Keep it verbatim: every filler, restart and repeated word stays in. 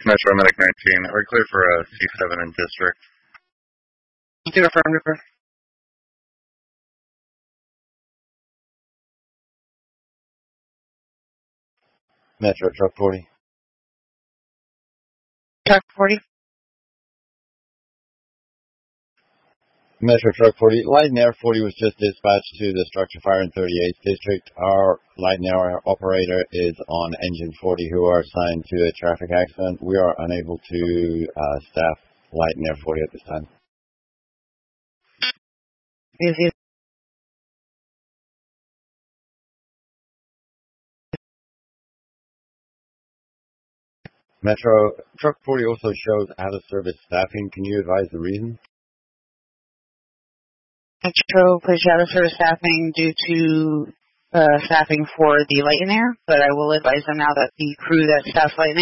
Metro Medic nineteen. We're clear for a C seven in district. Zero firm Ripper. Metro Truck forty. Truck forty. Metro Truck forty. Light and Air forty was just dispatched to the structure fire in thirty-eighth District. Our Light and Air operator is on engine forty who are assigned to a traffic accident. We are unable to uh, staff Light and Air forty at this time. Is it? Metro Truck forty also shows out of service staffing. Can you advise the reason? Metro pushed out of service staffing due to uh, staffing for the Light and Air, but I will advise them now that the crew that staffs Light and Air